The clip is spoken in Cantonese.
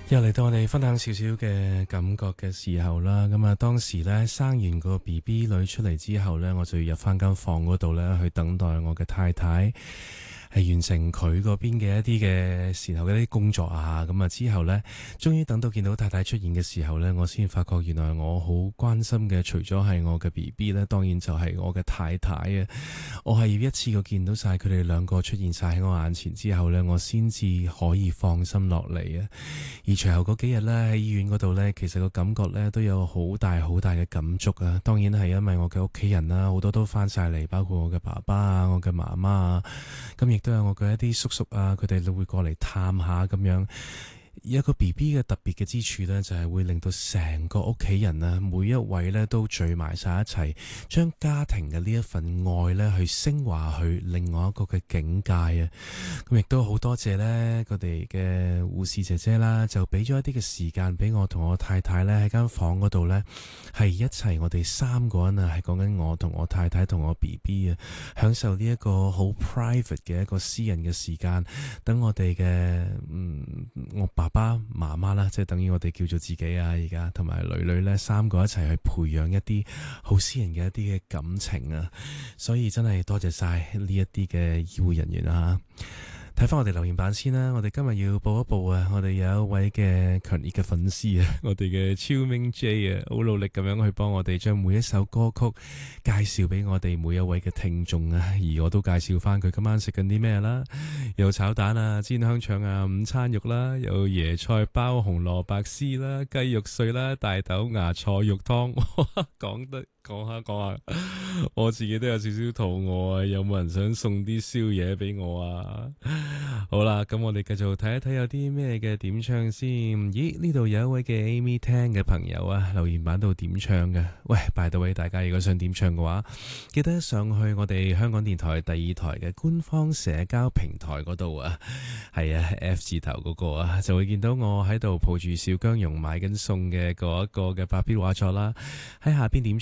又嚟到我哋分享少少嘅感覺嘅時候啦，咁啊當時咧生完個 BB 女出嚟之後咧，我就要入翻間房嗰度咧去等待我嘅太太係完成佢嗰邊嘅一啲嘅時候嘅一啲工作啊，咁啊之後呢，終於等到見到太太出現嘅時候呢，我先發覺原來我好關心嘅，除咗係我嘅 BB 呢，當然就係我嘅太太啊。我係要一次過見到晒佢哋兩個出現晒喺我眼前之後呢，我先至可以放心落嚟啊。而隨後嗰幾日呢，喺醫院嗰度呢，其實個感覺呢都有好大好大嘅感觸啊。當然係因為我嘅屋企人啦，好多都翻晒嚟，包括我嘅爸爸啊、我嘅媽媽啊，咁亦都有我嘅一啲叔叔啊，佢哋都會過嚟探下咁樣。有一個 BB 嘅特別嘅之處呢，就係會令到成個屋企人啊，每一位呢都聚埋晒一齊，將家庭嘅呢一份愛呢去升華去另外一個嘅境界啊！咁亦都好多謝呢，佢哋嘅護士姐姐啦，就俾咗一啲嘅時間俾我同我太太呢喺間房嗰度呢，係一齊我哋三個人啊，係講緊我同我太太同我 BB 啊，享受呢一個好 private 嘅一個私人嘅時間，等我哋嘅我爸爸媽媽啦，即係等於我哋叫做自己啊，而家同埋女女呢，三個一齊去培養一啲好私人嘅一啲嘅感情啊，所以真係多謝晒呢一啲嘅醫護人員啊。睇翻我哋留言板先啦，我哋今日要報一報啊，我哋有一位嘅強烈嘅粉絲啊，我哋嘅超明 J 啊，好努力咁樣去幫我哋將每一首歌曲介紹俾我哋每一位嘅聽眾啊，而我都介紹翻佢今晚食緊啲咩啦，有炒蛋啊、煎香腸啊、午餐肉啦，有椰菜包、紅蘿蔔絲啦、雞肉碎啦、大豆芽菜肉湯，講下，我自己都有少少肚餓啊！有冇人想送啲宵夜俾我啊？好啦，咁我哋繼續睇一睇有啲咩嘅點唱先。咦，呢度有一位嘅 Amy Tan 嘅朋友啊，留言板度點唱嘅。喂，by the way，大家如果想點唱嘅話，記得上去我哋香港電台第二台嘅官方社交平台嗰度啊。係啊 ，F 字頭嗰個啊，就會見到我喺度抱住小薑蓉買緊餸嘅嗰一個嘅白標畫作啦。喺下邊點唱。